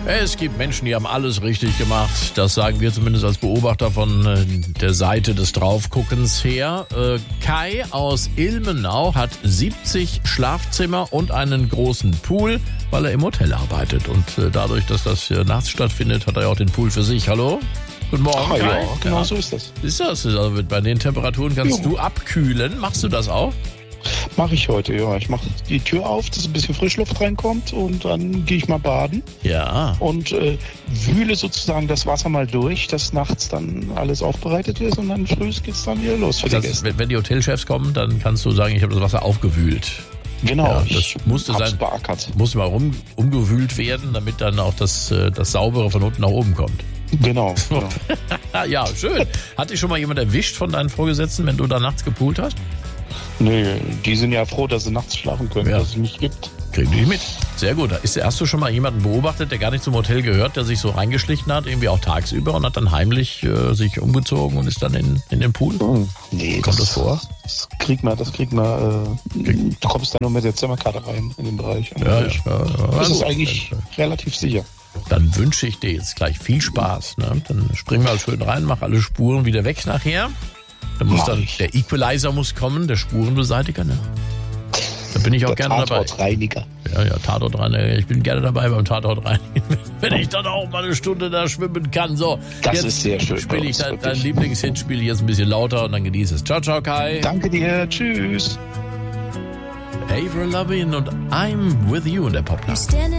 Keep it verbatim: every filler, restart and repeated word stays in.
Es gibt Menschen, die haben alles richtig gemacht. Das sagen wir zumindest als Beobachter von äh, der Seite des Draufguckens her. Äh, Kai aus Ilmenau hat siebzig Schlafzimmer und einen großen Pool, weil er im Hotel arbeitet. Und äh, dadurch, dass das hier nachts stattfindet, hat er ja auch den Pool für sich. Hallo? Guten Morgen, ah, Kai. Ja, genau ja. so ist das. Ist das? Also bei den Temperaturen kannst Jo. du abkühlen. Machst du das auch? Mache ich heute, ja. Ich mache die Tür auf, dass ein bisschen Frischluft reinkommt und dann gehe ich mal baden Ja. und äh, wühle sozusagen das Wasser mal durch, dass nachts dann alles aufbereitet ist und dann früh geht's dann wieder los für die Das, Gäste. wenn, wenn die Hotelchefs kommen, dann kannst du sagen, ich habe das Wasser aufgewühlt. Genau, Ja, das ich musste hab's sein. beackert. Muss mal rum, umgewühlt werden, damit dann auch das, äh, das Saubere von unten nach oben kommt. Genau, genau. Ja, schön. Hat dich schon mal jemand erwischt von deinen Vorgesetzten, wenn du da nachts gepoolt hast? Nö, die sind ja froh, dass sie nachts schlafen können, Ja. dass es mich gibt. Krieg ich mit. Sehr gut. Ist, hast du schon mal jemanden beobachtet, der gar nicht zum Hotel gehört, der sich so reingeschlichen hat, irgendwie auch tagsüber und hat dann heimlich äh, sich umgezogen und ist dann in, in den Pool? Hm. Nee, Kommt das vor? Das kriegt man, das kriegt man, äh, du kommst dann nur mit der Zimmerkarte rein in den Bereich. Und Ja, ja, ich- ja, ja. Das ist Gut. eigentlich relativ sicher. Dann wünsche ich dir jetzt gleich viel Spaß. Ne? Dann springen wir schön rein, mach alle Spuren wieder weg nachher. Dann muss Mach dann ich. der Equalizer muss kommen, der Spurenbeseitiger. Ne? Da bin ich auch Der gerne dabei. Tatortreiniger. Ja, ja, Tatort rein. Ich bin gerne dabei beim Tatort rein. Wenn ich dann auch mal eine Stunde da schwimmen kann. So, Das jetzt ist sehr schön bei spiele ich uns, dein, dein wirklich. Lieblingshit, spiele ich jetzt ein bisschen lauter und dann genieße es. Ciao, ciao, Kai. Danke dir, tschüss. Avril Lavigne und I'm With You in der Popnacht.